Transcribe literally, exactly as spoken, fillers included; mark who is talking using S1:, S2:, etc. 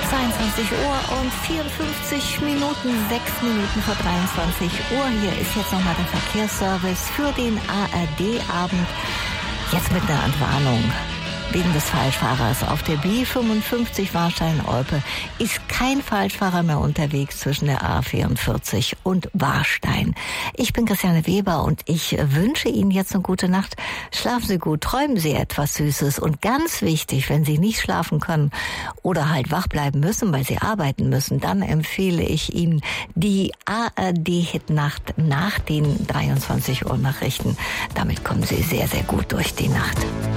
S1: zweiundzwanzig Uhr und vierundfünfzig Minuten, sechs Minuten vor dreiundzwanzig Uhr. Hier ist jetzt nochmal der Verkehrsservice für den A R D-Abend. Jetzt mit einer Entwarnung. Wegen des Falschfahrers auf der B fünfundfünfzig Warstein-Olpe ist kein Falschfahrer mehr unterwegs zwischen der A vierundvierzig und Warstein. Ich bin Christiane Weber und ich wünsche Ihnen jetzt eine gute Nacht. Schlafen Sie gut, träumen Sie etwas Süßes und ganz wichtig, wenn Sie nicht schlafen können oder halt wach bleiben müssen, weil Sie arbeiten müssen, dann empfehle ich Ihnen die A R D-Hit-Nacht nach den dreiundzwanzig Uhr Nachrichten. Damit kommen Sie sehr, sehr gut durch die Nacht.